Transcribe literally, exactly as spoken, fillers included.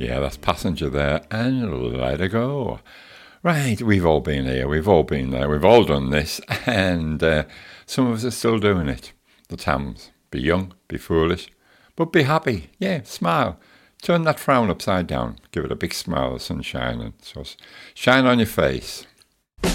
Yeah, that's Passenger there, and Let Her Go. Right, we've all been here, we've all been there, we've all done this, and uh, some of us are still doing it. The Tams. Be young, be foolish, but be happy. Yeah, smile. Turn that frown upside down. Give it a big smile, the sun shining. So shine on your face.